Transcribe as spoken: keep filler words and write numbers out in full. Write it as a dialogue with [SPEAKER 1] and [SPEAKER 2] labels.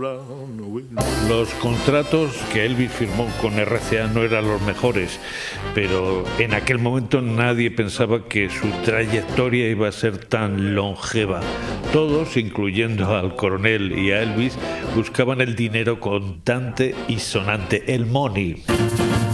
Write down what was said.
[SPEAKER 1] Los contratos que Elvis firmó con R C A no eran los mejores, pero en aquel momento nadie pensaba que su trayectoria iba a ser tan longeva. Todos, incluyendo al coronel y a Elvis, buscaban el dinero contante y sonante, el money.